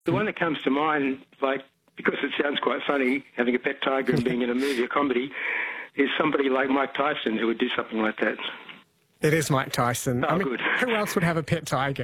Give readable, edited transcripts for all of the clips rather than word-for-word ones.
The one that comes to mind, like, because it sounds quite funny, having a pet tiger and being in a movie or comedy, is somebody like Mike Tyson who would do something like that. It is Mike Tyson. Oh, good. Who else would have a pet tiger?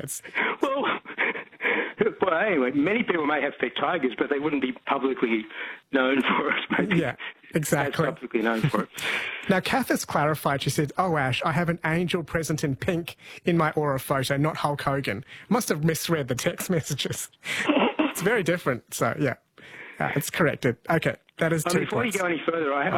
Well, anyway, many people may have pet tigers, but they wouldn't be publicly known for it. Maybe. Yeah, exactly. As publicly known for it. Now, Kath has clarified. She said, "Oh, Ash, I have an angel present in pink in my aura photo, not Hulk Hogan." Must have misread the text messages. It's very different. So, yeah, it's corrected. Okay, that is 2 before points. you go any further, I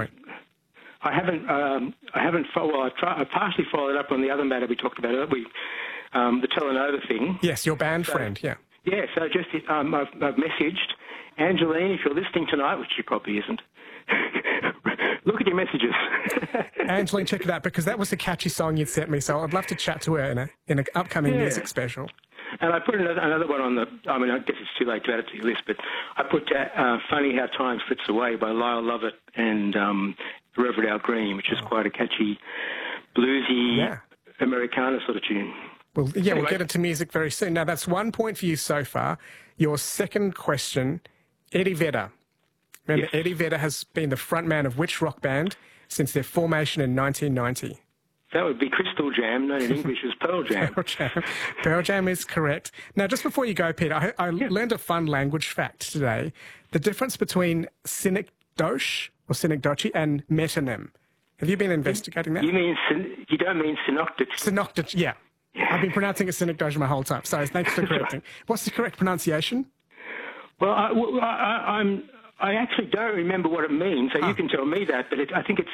partially followed up on the other matter we talked about earlier, the Telenova thing. Yes, your band friend, yeah. Yeah, so just I've messaged Angeline, if you're listening tonight, which she probably isn't. Look at your messages. Angeline, check it out, because that was a catchy song you'd sent me, so I'd love to chat to her in an upcoming music special. And I put another one on I guess it's too late to add it to your list, but I put Funny How Time Slips Away by Lyle Lovett and Reverend Al Green, which is quite a catchy, bluesy, Americana sort of tune. Well, yeah, anyway, we'll get into music very soon. Now, that's 1 point for you so far. Your second question, Eddie Vedder. Remember, yes. Eddie Vedder has been the frontman of which rock band since their formation in 1990? That would be Crystal Jam, known in English as Pearl Jam. Pearl Jam is correct. Now, just before you go, Peter, I learned a fun language fact today. The difference between synecdoche or synecdoche and metonym. Have you been investigating that? You don't mean synecdoche? Synecdoche, yeah. I've been pronouncing it synecdoche my whole time. Sorry, thanks for correcting. What's the correct pronunciation? Well, I actually don't remember what it means, so you can tell me that, but I think it's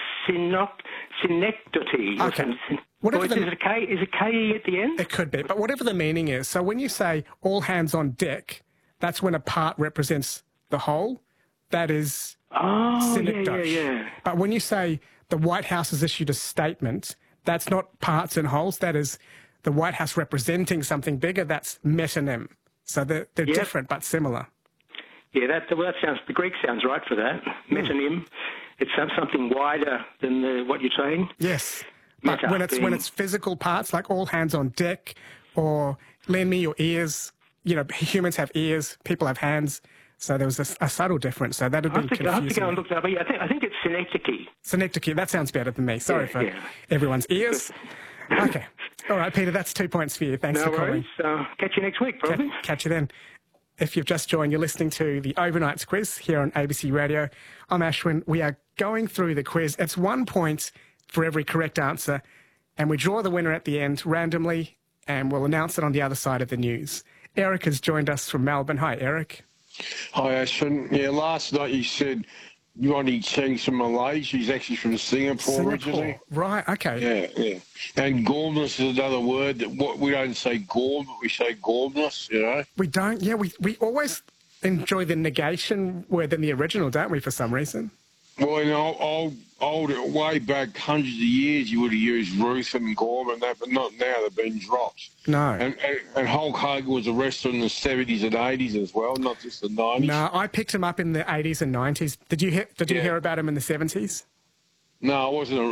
synecdoche. Okay. Is it a K-E at the end? It could be, but whatever the meaning is. So when you say all hands on deck, that's when a part represents the whole. That is synecdoche. Yeah. But when you say the White House has issued a statement, that's not parts and wholes. That is the White House representing something bigger. That's metonym. So they're different but similar. Yeah, the Greek sounds right for that. Metonym. It's something wider than what you're saying. Yes. But when it's physical parts, like all hands on deck, or lend me your ears. You know, humans have ears, people have hands. So there was a subtle difference. So that would be confusing. I have to go and look that up. I think it's synecdoche. Synecdoche. That sounds better than me. Sorry for everyone's ears. Okay. All right, Peter, that's 2 points for you. Thanks for calling. No worries. Catch you next week, probably. Catch you then. If you've just joined, you're listening to the Overnights quiz here on ABC Radio. I'm Ashwin. We are going through the quiz. It's 1 point for every correct answer, and we draw the winner at the end randomly, and we'll announce it on the other side of the news. Eric has joined us from Melbourne. Hi, Eric. Hi, Ashwin. Yeah, last night you said Ronnie Cheng's from Malaysia. He's actually from Singapore originally. Right, okay. Yeah. And gormless is another word that we don't say gorm, but we say gormless, you know? We don't, we always enjoy the negation word in the original, don't we, for some reason? Well, in old way back hundreds of years, you would have used Ruth and Gorm and that, but not now. They've been dropped. No. And Hulk Hogan was a wrestler in the 70s and 80s as well, not just the 90s. No, I picked him up in the 80s and 90s. Did you hear about him in the 70s? No,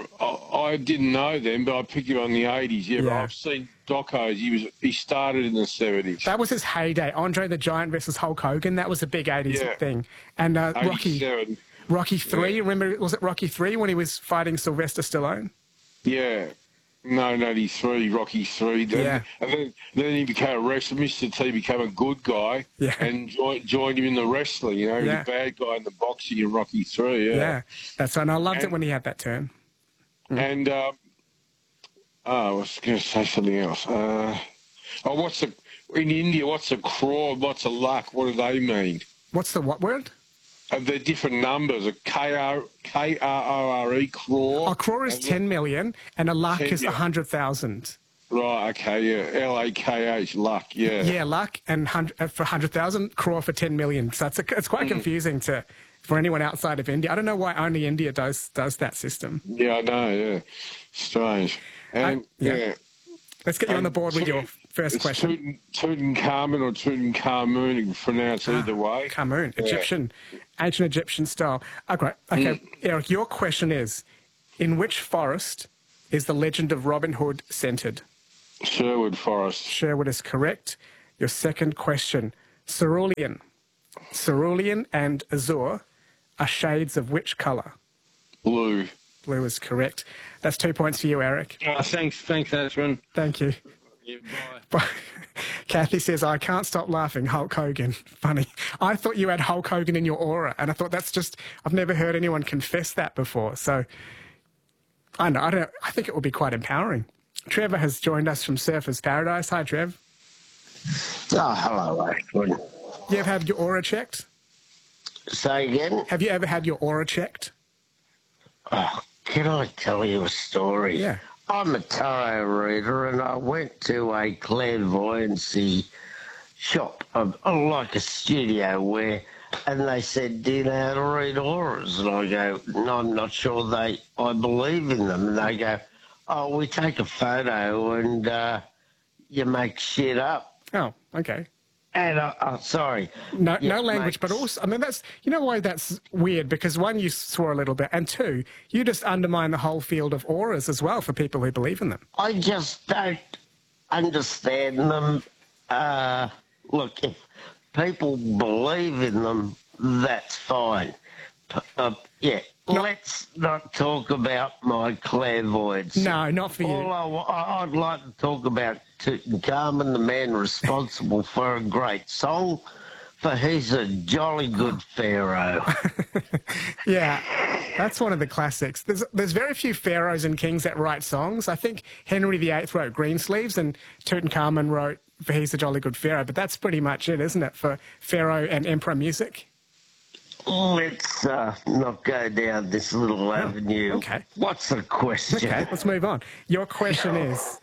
I didn't know them, but I picked him up in the 80s. Yeah, but I've seen docos. He started in the 70s. That was his heyday. Andre the Giant versus Hulk Hogan. That was a big 80s thing. And Rocky 3, remember, was it Rocky 3 when he was fighting Sylvester Stallone? Yeah. No, 83, Rocky 3. And then he became a wrestler. Mr. T became a good guy and joined him in the wrestling, you know, the bad guy in the boxing in Rocky 3, Yeah, that's right. And I loved it when he had that turn. And, I was going to say something else. In India, what's a crore, what's a lakh? What do they mean? What's the what word? They're different numbers. A K-R-O-R-E, crore. A crore is 10 million, and a lakh is 100,000. Right, okay, yeah. L-A-K-H, lakh, yeah. Yeah, lakh, and for 100,000, crore for 10 million. So it's quite confusing for anyone outside of India. I don't know why only India does that system. Yeah, I know, yeah. Strange. And, Let's get you on the board with your first question. Tutankhamun or Tutankhamun, you can pronounce either way. Khamun, Egyptian, ancient Egyptian style. Okay, Eric, your question is, in which forest is the legend of Robin Hood centred? Sherwood Forest. Sherwood is correct. Your second question, Cerulean. Cerulean and azure are shades of which colour? Blue. Blue is correct. That's 2 points for you, Eric. Thanks, Ashwin. Thank you. Yeah, bye. Kathy says, I can't stop laughing. Hulk Hogan. Funny. I thought you had Hulk Hogan in your aura, and I thought I've never heard anyone confess that before. So, I think it will be quite empowering. Trevor has joined us from Surfers Paradise. Hi, Trev. Oh, hello, Ashwin. You ever had your aura checked? Say again? Have you ever had your aura checked? Oh, can I tell you a story? Yeah. I'm a tarot reader, and I went to a clairvoyancy shop, like a studio, and they said, do you know how to read auras? And I go, no, I'm not sure I believe in them. And they go, oh, we take a photo and you make shit up. Oh, okay. And sorry. No language, but also, I mean, you know why that's weird? Because one, you swore a little bit, and two, you just undermine the whole field of auras as well for people who believe in them. I just don't understand them. Look, if people believe in them, that's fine. Yeah, let's not talk about my clairvoyance. No, not for you. I'd like to talk about Tutankhamun, the man responsible for a great song, for he's a jolly good pharaoh. Yeah, that's one of the classics. There's very few pharaohs and kings that write songs. I think Henry VIII wrote Greensleeves and Tutankhamun wrote for He's a Jolly Good Pharaoh, but that's pretty much it, isn't it, for pharaoh and emperor music? Let's not go down this little avenue. Okay. What's the question? Okay, let's move on. Your question is,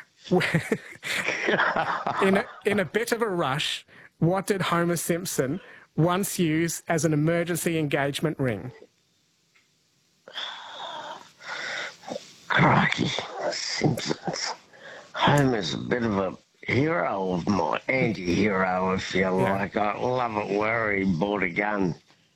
in a bit of a rush, what did Homer Simpson once use as an emergency engagement ring? Crikey, Simpsons. Homer's a bit of a hero of mine, anti-hero, if you like. I love it where he bought a gun.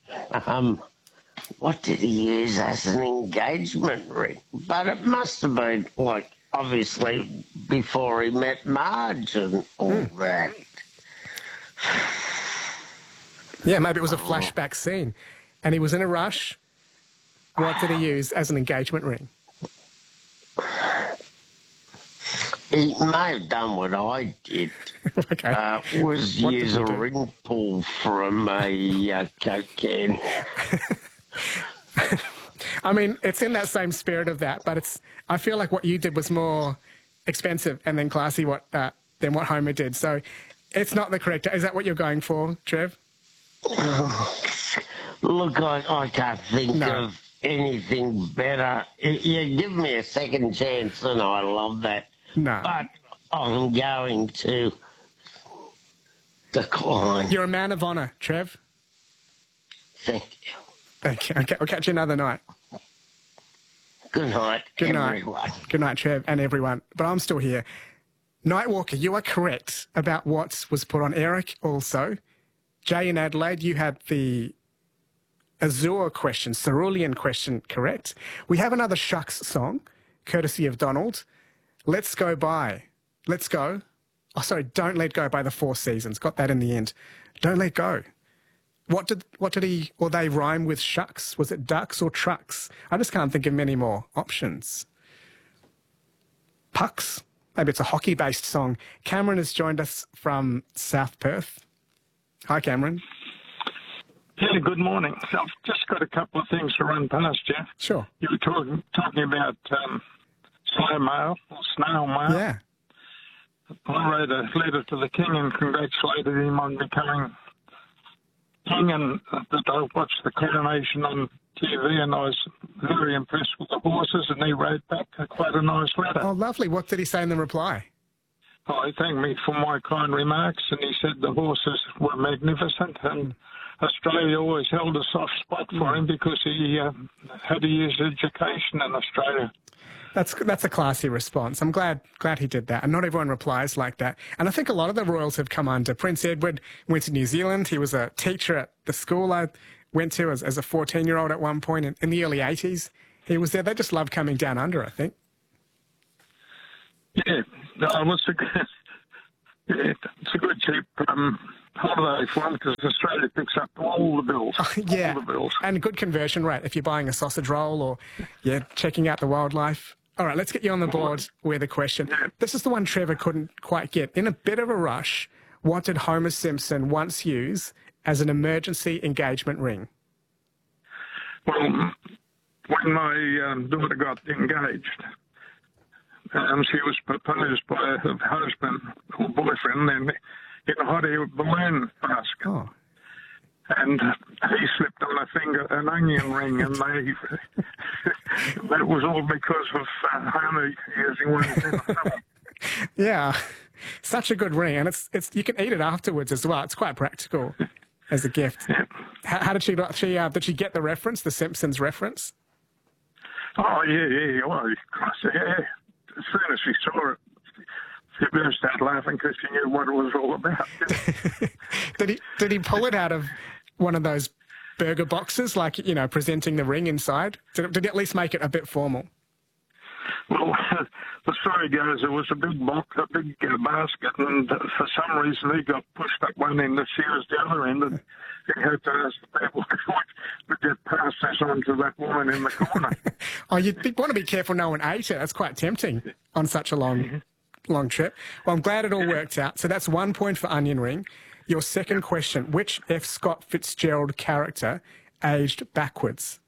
What did he use as an engagement ring? But it must have been, like, obviously before he met Marge and all that. Yeah, maybe it was a flashback scene. And he was in a rush. What did he use as an engagement ring? He may have done what I did. Okay. Was use a ring pull from a Coke can. I mean, it's in that same spirit of that, but I feel like what you did was more expensive and then classy than what Homer did. So it's not the correct. Is that what you're going for, Trev? Look, I can't think of anything better. You give me a second chance and I love that. No. But I'm going to decline. You're a man of honour, Trev. Thank you. Thank you. Okay, we'll catch you another night. Good night, everyone. Good night, Trev, and everyone. But I'm still here. Nightwalker, you are correct about what was put on. Eric also. Jay in Adelaide, you had the Azure question, Cerulean question correct. We have another Shucks song, courtesy of Donald. Let's Go By. Let's Go. Oh, sorry, Don't Let Go by the Four Seasons. Got that in the end. Don't Let Go. What did he, or they rhyme with shucks? Was it ducks or trucks? I just can't think of many more options. Pucks. Maybe it's a hockey-based song. Cameron has joined us from South Perth. Hi, Cameron. Yeah, good morning. So I've just got a couple of things to run past you. Sure. You were talking about slow mail or snail mail. Yeah. I wrote a letter to the king and congratulated him on becoming king, and that I watched the coronation on TV, and I was very impressed with the horses, and he wrote back quite a nice letter. Oh, lovely. What did he say in the reply? Oh, he thanked me for my kind remarks, and he said the horses were magnificent, and Australia always held a soft spot for him because he had to use education in Australia. That's a classy response. I'm glad he did that. And not everyone replies like that. And I think a lot of the royals have come under. Prince Edward went to New Zealand. He was a teacher at the school I went to as a 14-year-old at one point in the early 80s. He was there. They just love coming down under, I think. Yeah, it's a good cheap holiday for them because Australia picks up all the bills. Yeah, all the bills. And good conversion rate if you're buying a sausage roll or checking out the wildlife. All right, let's get you on the board with a question. Yeah. This is the one Trevor couldn't quite get. In a bit of a rush, what did Homer Simpson once use as an emergency engagement ring? Well, when my daughter got engaged, she was proposed by her husband or boyfriend in a hot air balloon basket. Oh. And he slipped on a finger an onion ring, and that was all because of Homer using one in the film. Yeah, such a good ring, and it's you can eat it afterwards as well. It's quite practical as a gift. Yeah. How did she did she get the reference, the Simpsons reference? Oh yeah. Well, yeah. As soon as she saw it, she burst out laughing because she knew what it was all about. Did he pull it out of one of those burger boxes, like, presenting the ring inside? Did he at least make it a bit formal? Well, the story goes it was a big box, a big basket, and for some reason he got pushed up one end and she was the other end, and he had to ask the people to get past this on to that woman in the corner. Oh, you'd want to be careful no one ate it. That's quite tempting on such a long trip. Well, I'm glad it all worked out. So that's 1 point for onion ring. Your second question, which F. Scott Fitzgerald character aged backwards?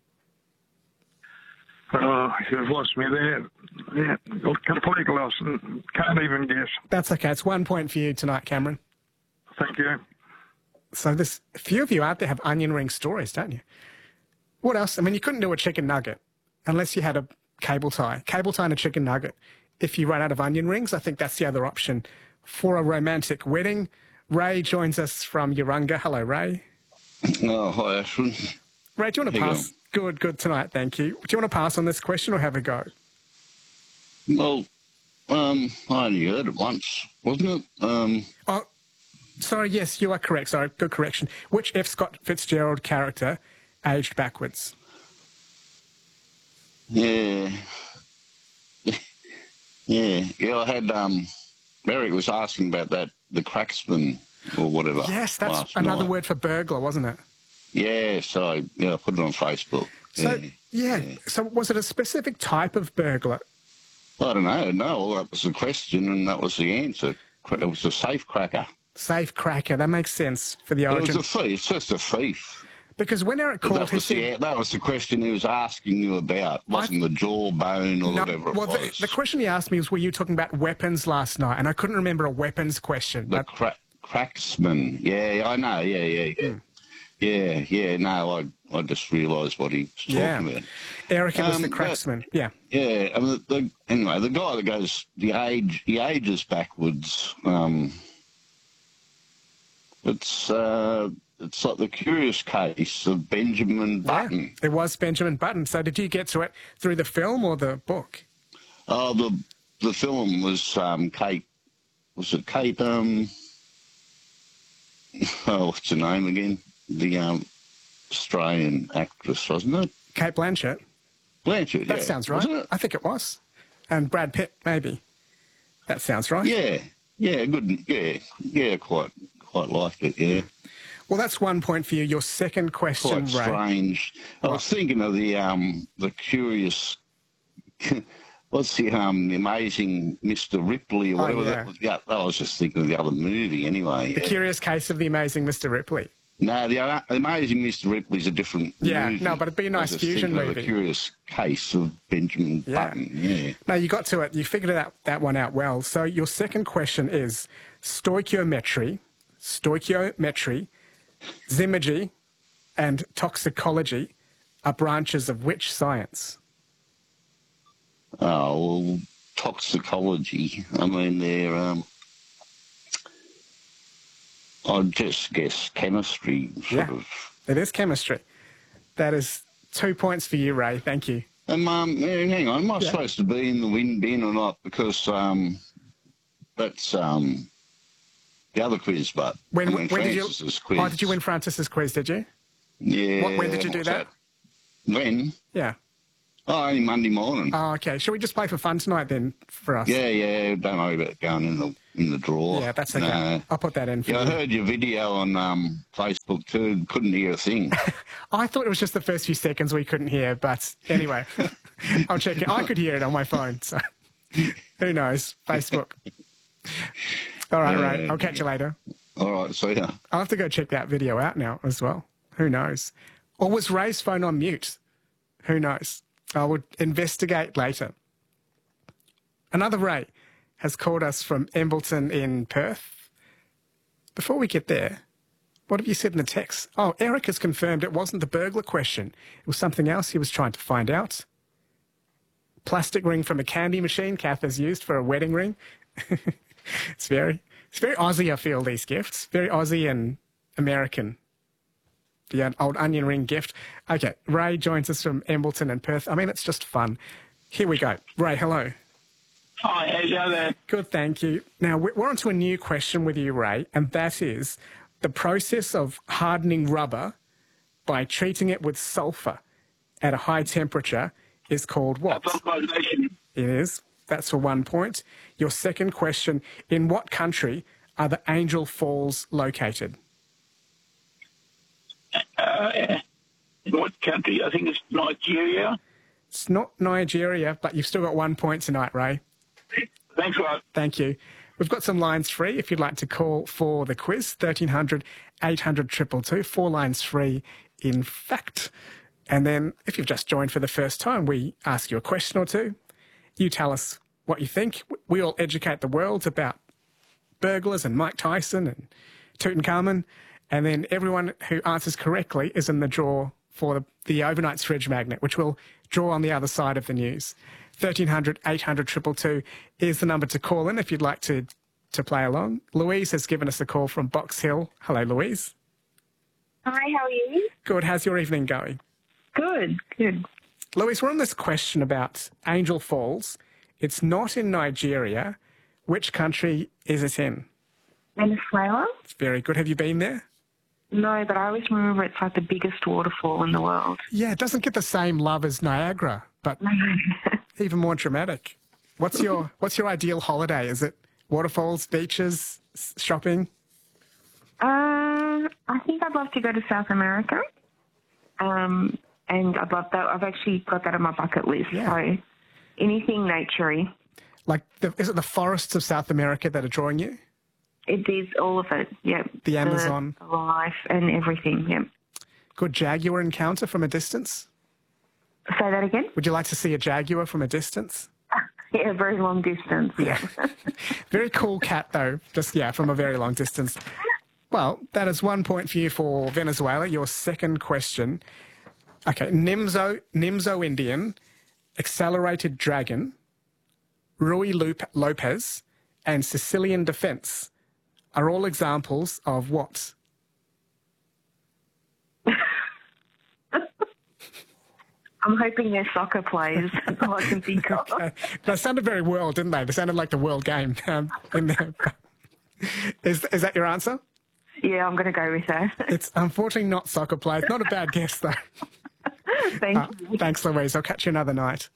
Oh, you've lost me there. Yeah, complete loss. And can't even guess. That's okay. It's 1 point for you tonight, Cameron. Thank you. So there's a few of you out there have onion ring stories, don't you? What else? I mean, you couldn't do a chicken nugget unless you had a cable tie. Cable tie and a chicken nugget. If you run out of onion rings, I think that's the other option for a romantic wedding. Ray joins us from Urunga. Hello, Ray. Oh, hi, Ashwin. Ray, do you want to pass? Good tonight, thank you. Do you want to pass on this question or have a go? Well, I only heard it once, wasn't it? Oh, sorry, yes, you are correct. Sorry, good correction. Which F. Scott Fitzgerald character aged backwards? Yeah. Yeah, I had, Eric was asking about that, the cracksman or whatever. Yes, that's another word for burglar, wasn't it? Yeah, so I put it on Facebook. So, so was it a specific type of burglar? I don't know. No, that was the question and that was the answer. It was a safe cracker. Safe cracker, that makes sense for the origin. It was a thief, it's just a thief. Because when Eric called, that was the question he was asking you about. Wasn't the jawbone or whatever it was. The question he asked me was, were you talking about weapons last night? And I couldn't remember a weapons question. The cracksman. Yeah, I know. Yeah. No, I just realised what he was talking about. Eric, it was the cracksman. Yeah. Yeah. I mean, anyway, the guy that goes, he ages backwards. It's like the curious case of Benjamin Button. Yeah, it was Benjamin Button. So did you get to it through the film or the book? Oh, the film was Kate. Was it Kate? What's her name again? The Australian actress, wasn't it? Kate Blanchett. Blanchett. That sounds right. I think it was. And Brad Pitt, maybe. That sounds right. Yeah, good. Yeah, quite liked it. Yeah. Well, that's 1 point for you. Your second question, Ray. Quite strange. I was thinking of the curious. What's the amazing Mr. Ripley or whatever that was? Yeah, I was just thinking of the other movie anyway. The Curious Case of the Amazing Mr. Ripley. No, the Amazing Mr. Ripley's a different movie. No, but it'd be a nice fusion movie. The Curious Case of Benjamin Button. Yeah. No, you got to it. You figured that one out well. So your second question is stoichiometry, zymogy, and toxicology are branches of which science? Oh, well, toxicology. I mean, they're, I'd just guess chemistry, sort of. It is chemistry. That is 2 points for you, Ray. Thank you. And, hang on, am I supposed to be in the win bin or not? Because that's the other quiz, but when Francis's quiz. Oh, did you win Francis's quiz, did you? Yeah. When did you do that? When? Yeah. Oh, only Monday morning. Oh, okay. Shall we just play for fun tonight then for us? Yeah. Don't worry about going in the draw. Yeah, that's okay. No. I'll put that in for you. I heard your video on Facebook too. Couldn't hear a thing. I thought it was just the first few seconds we couldn't hear, but anyway, I'll check it. I could hear it on my phone, so who knows? Facebook. All right, Ray. I'll catch you later. All right, see ya. I'll have to go check that video out now as well. Who knows? Or was Ray's phone on mute? Who knows? I would investigate later. Another Ray has called us from Embleton in Perth. Before we get there, what have you said in the text? Oh, Eric has confirmed it wasn't the burglar question. It was something else he was trying to find out. Plastic ring from a candy machine Kath has used for a wedding ring. It's very Aussie, I feel, these gifts. Very Aussie and American. The old onion ring gift. Okay, Ray joins us from Embleton and Perth. I mean, it's just fun. Here we go. Ray, hello. Hi, how's you there? Good, thank you. Now, we're on to a new question with you, Ray, and that is the process of hardening rubber by treating it with sulphur at a high temperature is called what? Vulcanization. It is. That's for 1 point. Your second question, in what country are the Angel Falls located? In what country? I think it's Nigeria. It's not Nigeria, but you've still got 1 point tonight, Ray. Thanks a lot. Thank you. We've got some lines free if you'd like to call for the quiz, 1300 800 222, 4 lines free, in fact. And then if you've just joined for the first time, we ask you a question or two. You tell us what you think. We all educate the world about burglars and Mike Tyson and Tutankhamun. And then everyone who answers correctly is in the draw for the Overnight's Fridge Magnet, which we'll draw on the other side of the news. 1300 800 222 is the number to call in if you'd like to play along. Louise has given us a call from Box Hill. Hello, Louise. Hi, how are you? Good. How's your evening going? Good. Louise, we're on this question about Angel Falls. It's not in Nigeria. Which country is it in? Venezuela. It's very good. Have you been there? No, but I always remember it's like the biggest waterfall in the world. Yeah, it doesn't get the same love as Niagara, but even more dramatic. What's your ideal holiday? Is it waterfalls, beaches, shopping? I think I'd love to go to South America. And I'd love that. I've actually got that on my bucket list. Yeah. So anything naturey. Like, is it the forests of South America that are drawing you? It is all of it, yep. The Amazon. The life and everything, yep. Good jaguar encounter from a distance? Say that again? Would you like to see a jaguar from a distance? Yeah, very long distance. Yeah. Very cool cat, though. Just, from a very long distance. Well, that is 1 point for you for Venezuela. Your second question. Okay, Nimzo Indian, Accelerated Dragon, Rui Lopez, and Sicilian Defence are all examples of what? I'm hoping they're soccer players. That's all I can think of. Okay. They sounded very world, didn't they? They sounded like the world game in there. Is that your answer? Yeah, I'm going to go with that. It's unfortunately not soccer players. Not a bad guess, though. Thank you. Thanks, Louise. I'll catch you another night.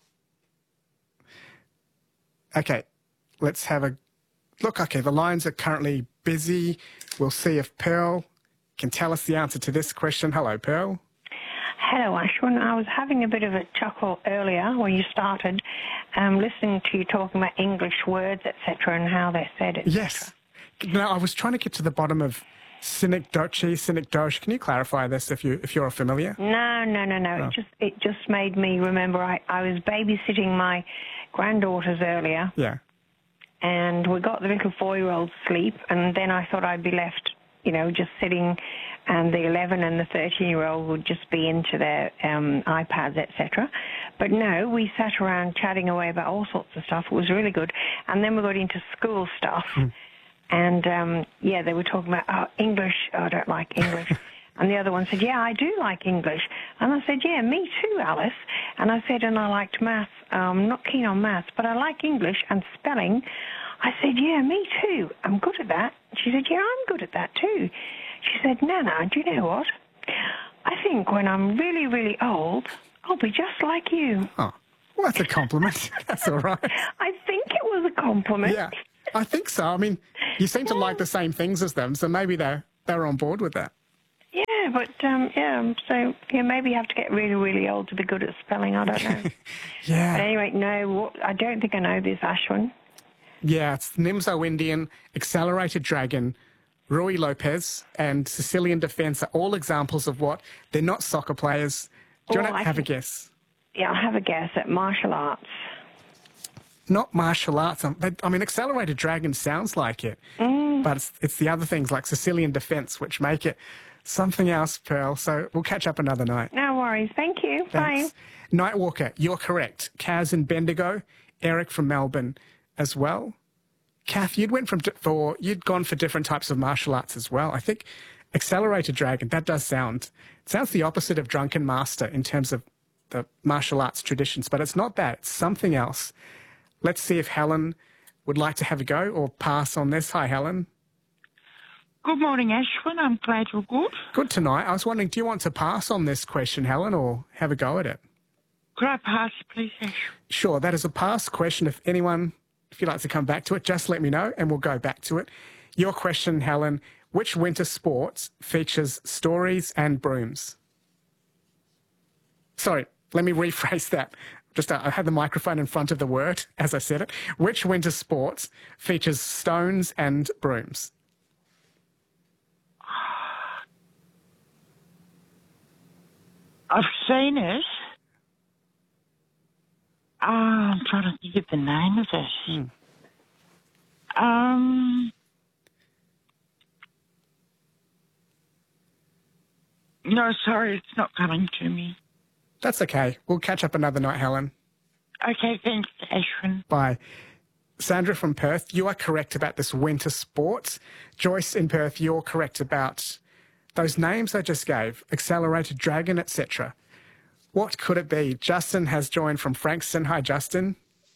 Okay, let's have a look. Okay, the lines are currently busy. We'll see if Pearl can tell us the answer to this question. Hello, Pearl. Hello, Ashwin. I was having a bit of a chuckle earlier when you started listening to you talking about English words, etc., and how they're said, etc. Yes. No, I was trying to get to the bottom of synecdoche, synecdoche. Can you clarify this if you're familiar? No. Oh. It just made me remember I was babysitting my granddaughters earlier. Yeah. And we got the little 4-year-old to sleep, and then I thought I'd be left, just sitting, and the 11 and the 13-year-old would just be into their iPads, etc. But no, we sat around chatting away about all sorts of stuff. It was really good. And then we got into school stuff. And, they were talking about, English, I don't like English. And the other one said, yeah, I do like English. And I said, yeah, me too, Alice. And I said, and I liked maths. I'm not keen on maths, but I like English and spelling. I said, yeah, me too. I'm good at that. She said, yeah, I'm good at that too. She said, Nana, do you know what? I think when I'm really, really old, I'll be just like you. Oh, Well, that's a compliment. That's all right. I think it was a compliment. Yeah, I think so. I mean, you seem to like the same things as them, so maybe they're on board with that. Yeah, but, so maybe you have to get really, really old to be good at spelling. I don't know. Yeah. But anyway, no, I don't think I know this, Ashwin. Yeah, it's Nimzo Indian, Accelerated Dragon, Rui Lopez, and Sicilian Defence are all examples of what? They're not soccer players. Do you want to have a guess? Yeah, I'll have a guess at martial arts. Not martial arts. I mean, Accelerated Dragon sounds like it, but it's the other things like Sicilian Defence which make it something else, Pearl. So we'll catch up another night. No worries. Thank you. Thanks. Bye. Nightwalker, you're correct. Kaz and Bendigo, Eric from Melbourne as well. Kath, you'd gone for different types of martial arts as well. I think Accelerated Dragon, that does sounds the opposite of Drunken Master in terms of the martial arts traditions, but it's not that. It's something else. Let's see if Helen would like to have a go or pass on this. Hi, Helen. Good morning, Ashwin. I'm glad you're good. Good tonight. I was wondering, do you want to pass on this question, Helen, or have a go at it? Could I pass, please, Ashwin? Sure. That is a pass question. If you'd like to come back to it, just let me know and we'll go back to it. Your question, Helen, which winter sports features stories and brooms? Sorry, let me rephrase that. I had the microphone in front of the word as I said it. Which winter sports features stones and brooms? I've seen it. I'm trying to think of the name of it. No, sorry, it's not coming to me. That's okay. We'll catch up another night, Helen. Okay, thanks, Ashwin. Bye. Sandra from Perth, you are correct about this winter sports. Joyce in Perth, you're correct about those names I just gave, Accelerated Dragon, etc. What could it be? Justin has joined from Frankston. Hi, Justin.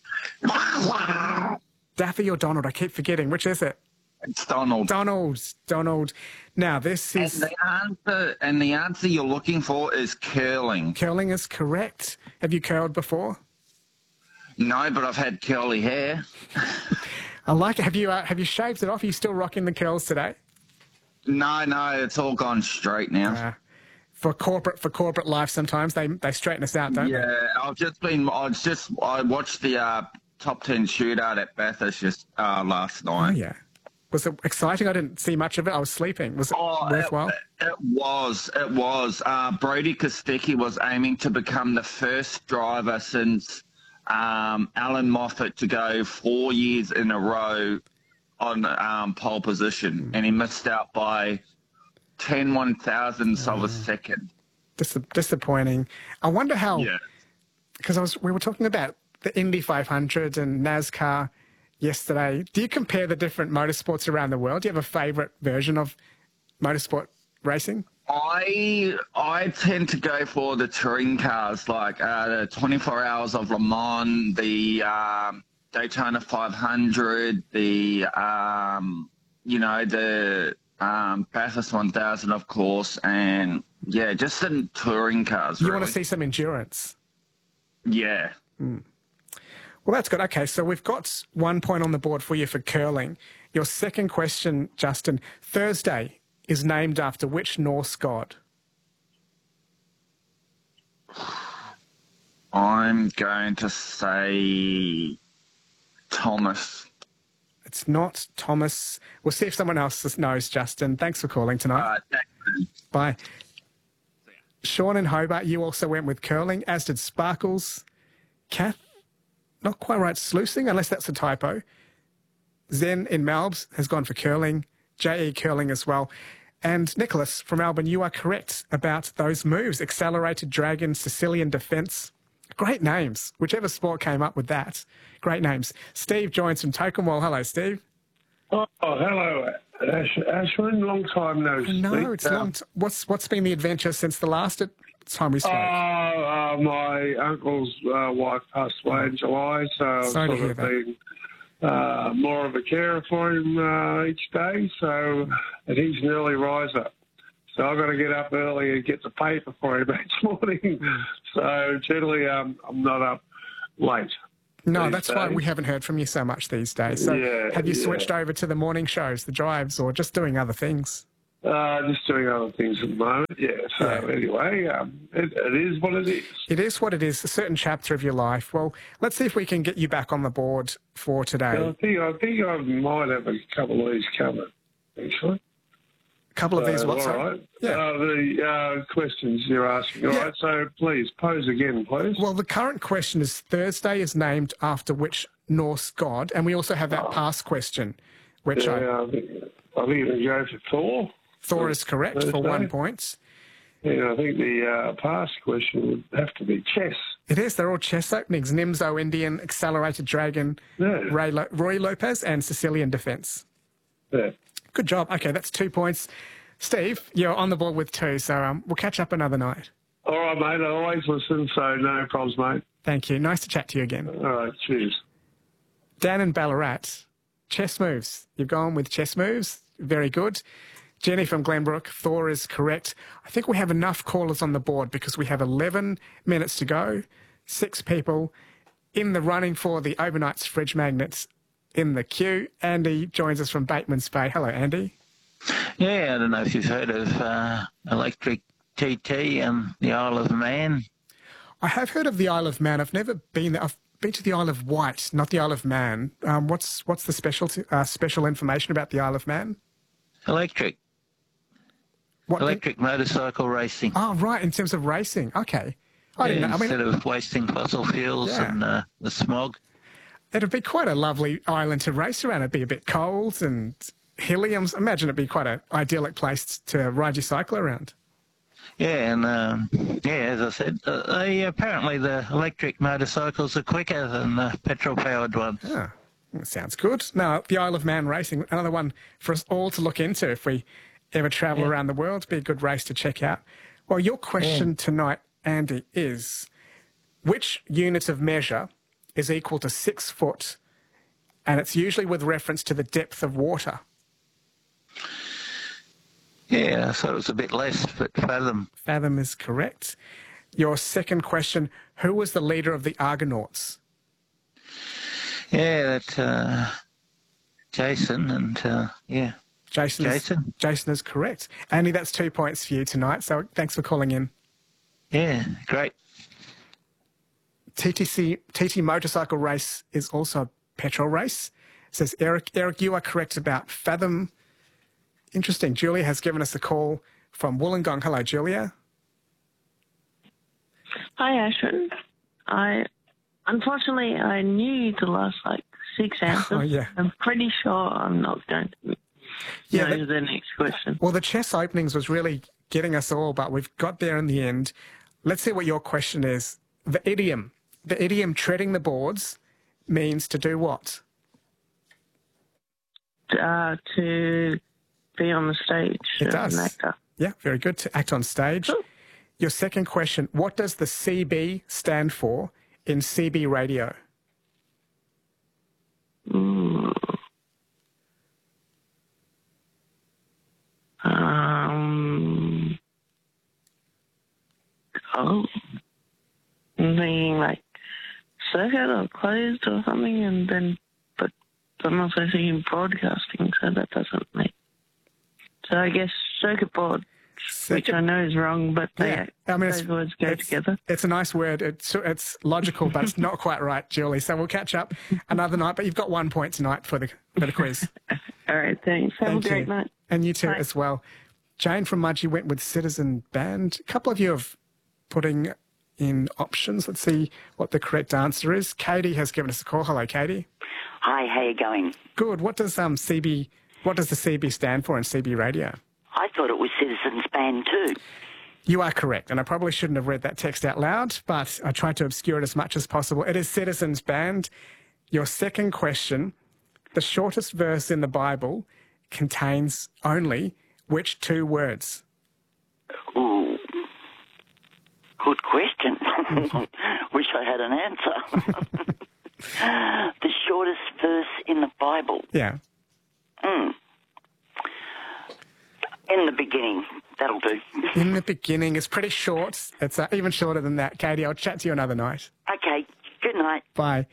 Daffy or Donald? I keep forgetting. Which is it? It's Donald. Donald. Now, this is... And the answer you're looking for is curling. Curling is correct. Have you curled before? No, but I've had curly hair. I like it. Have you shaved it off? Are you still rocking the curls today? No, it's all gone straight now. For corporate life, sometimes they straighten us out, don't they? Yeah, I watched the top 10 shootout at Bathurst just last night. Oh yeah. Was it exciting? I didn't see much of it. I was sleeping. Was it worthwhile? It was. Brody Kostecki was aiming to become the first driver since Alan Moffat to go 4 years in a row on pole position, and he missed out by 10 1,000ths of a second. Disappointing. I wonder how... Yeah. Because we were talking about the Indy 500 and NASCAR yesterday. Do you compare the different motorsports around the world? Do you have a favourite version of motorsport racing? I tend to go for the touring cars, like the 24 Hours of Le Mans, the Daytona 500, the Bathurst 1000, of course, and yeah, just the touring cars. You want to see some endurance? Yeah. Well, that's good. Okay, so we've got 1 point on the board for you for curling. Your second question, Justin. Thursday is named after which Norse god? I'm going to say Thomas. It's not Thomas. We'll see if someone else knows, Justin. Thanks for calling tonight. Bye. Sean in Hobart, you also went with curling, as did Sparkles. Kath, not quite right, sluicing, unless that's a typo. Zen in Melbs has gone for curling. J.E. curling as well. And Nicholas from Melbourne, you are correct about those moves. Accelerated Dragon, Sicilian Defence. Great names. Whichever sport came up with that. Great names. Steve joins from Tokemwell. Hello, Steve. Oh, hello, Ashwin. Long time no speak. No, it's long. What's been the adventure since the last time we spoke? My uncle's wife passed away in July, so I've sort of been more of a carer for him each day. So, and he's an early riser. So I've got to get up early and get the paper for him each morning. So generally I'm not up late. No, that's why we haven't heard from you so much these days. So have you switched over to the morning shows, the drives, or just doing other things? Just doing other things at the moment, So anyway, it is what it is. It is what it is, a certain chapter of your life. Well, let's see if we can get you back on the board for today. I think I might have a couple of these covered, actually. A couple of these what? All right. The questions you're asking. All right, so please, pose again, please. Well, the current question is Thursday is named after which Norse god? And we also have that past question, which I think it'll go for Thor. Thor is correct for 1 point. Yeah, I think the past question would have to be chess. It is. They're all chess openings. Nimzo Indian, Accelerated Dragon, Roy Lopez, and Sicilian Defence. Yeah. Good job. Okay, that's 2 points. Steve, you're on the board with 2, so we'll catch up another night. All right, mate. I always listen, so no problems, mate. Thank you. Nice to chat to you again. All right, cheers. Dan and Ballarat, chess moves. You've gone with chess moves. Very good. Jenny from Glenbrook, Thor is correct. I think we have enough callers on the board because we have 11 minutes to go, 6 people in the running for the Overnights fridge magnets in the queue. Andy joins us from Bateman's Bay. Hello, Andy. Yeah, I don't know if you've heard of Electric TT and the Isle of Man. I have heard of the Isle of Man. I've never been there. I've been to the Isle of Wight, not the Isle of Man. What's the special information about the Isle of Man? Electric. Electric motorcycle racing. Oh, right, in terms of racing. Okay. I didn't know. Instead of wasting fossil fuels and the smog. It'd be quite a lovely island to race around. It'd be a bit cold and hilly. I imagine it'd be quite an idyllic place to ride your cycle around. Yeah, and as I said, apparently the electric motorcycles are quicker than the petrol-powered ones. Yeah, that sounds good. Now, the Isle of Man racing, another one for us all to look into if we ever travel around the world. Be a good race to check out. Well, your question tonight, Andy, is which unit of measure is equal to 6 foot, and it's usually with reference to the depth of water? Yeah, I thought it was a bit less, but fathom. Fathom is correct. Your second question, who was the leader of the Argonauts? Yeah, that Jason and, Jason is correct. Andy, that's 2 points for you tonight, so thanks for calling in. Yeah, great. TT motorcycle race is also a petrol race. Says Eric, you are correct about Fathom. Interesting. Julia has given us a call from Wollongong. Hello, Julia. Hi, Ashwin. Unfortunately, I knew the last 6 answers. Oh, yeah. I'm pretty sure I'm not going to know the next question. Well, the chess openings was really getting us all, but we've got there in the end. Let's see what your question is. The idiom treading the boards means to do what? To be on the stage. It does. An actor. Yeah, very good. To act on stage. Cool. Your second question, what does the CB stand for in CB radio? I'm thinking circuit or closed or something, but I'm also thinking broadcasting, so that doesn't make. So I guess circuit board, which I know is wrong, but those words go together. It's a nice word. It's logical, but it's not quite right, Julie. So we'll catch up another night, but you've got 1 point tonight for the quiz. All right, thanks. Have a great night. And you too as well. Jane from Mudgee went with Citizen Band. A couple of you have putting in options. Let's see what the correct answer is. Katie has given us a call. Hello, Katie. Hi, how you going? Good. What does the CB stand for in CB radio? I thought it was Citizens Band too. You are correct, and I probably shouldn't have read that text out loud, but I tried to obscure it as much as possible. It is Citizens Band. Your second question, the shortest verse in the Bible contains only which 2 words? Ooh, good question. Wish I had an answer. The shortest verse in the Bible? Yeah. In the beginning. That'll do. In the beginning. It's pretty short. It's even shorter than that. Katie, I'll chat to you another night. Okay. Good night. night. Bye.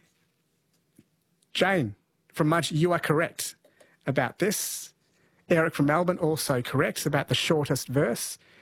Jane from Mudgee, you are correct about this. Eric from Melbourne also correct about the shortest verse.